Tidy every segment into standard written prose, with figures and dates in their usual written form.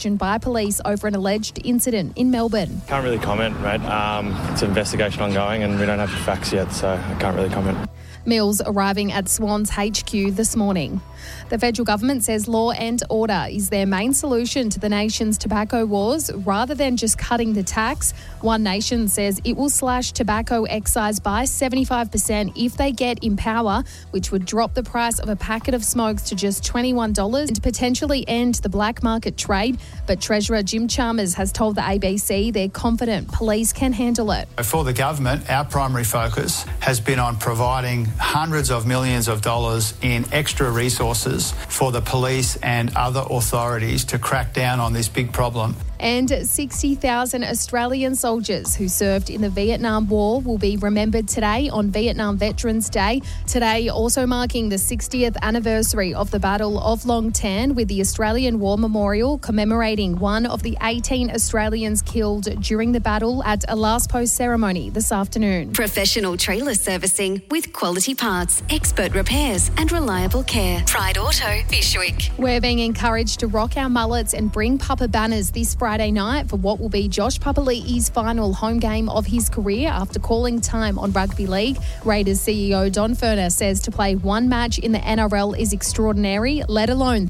by police over an alleged incident in Melbourne. Can't really comment, mate. It's an investigation ongoing and we don't have the facts yet, so I can't really comment. Mills arriving at Swans HQ this morning. The federal government says law and order is their main solution to the nation's tobacco wars rather than just cutting the tax. One Nation says it will slash tobacco excise by 75% if they get in power, which would drop the price of a packet of smokes to just $21 and potentially end the black market trade. But Treasurer Jim Chalmers has told the ABC they're confident police can handle it. For the government, our primary focus has been on providing hundreds of millions of dollars in extra resources for the police and other authorities to crack down on this big problem. And 60,000 Australian soldiers who served in the Vietnam War will be remembered today on Vietnam Veterans Day. Today also marking the 60th anniversary of the Battle of Long Tan, with the Australian War Memorial commemorating one of the 18 Australians killed during the battle at a last post ceremony this afternoon. Professional trailer servicing with quality parts, expert repairs and reliable care. Pride Auto, Bishwick. We're being encouraged to rock our mullets and bring Papa banners this Friday night for what will be Josh Papali'i's final home game of his career after calling time on rugby league. Raiders CEO Don Furner says to play one match in the NRL is extraordinary, let alone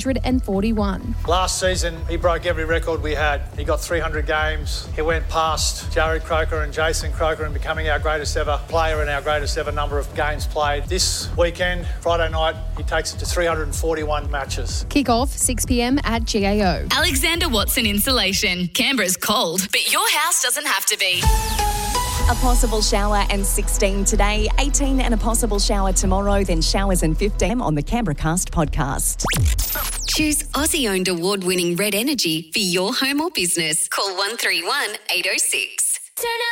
341. Last season, he broke every record we had. He got 300 games. He went past Jared Croker and Jason Croker in becoming our greatest ever player and our greatest ever number of games played. This weekend, Friday night, he takes it to 341 matches. Kick-off 6 p.m. at GAO. Alexander Watson Insulation. Canberra's cold, but your house doesn't have to be. A possible shower and 16 today, 18 and a possible shower tomorrow, then showers and 15 on the Canberra Cast podcast. Choose Aussie-owned award-winning Red Energy for your home or business. Call 131 806.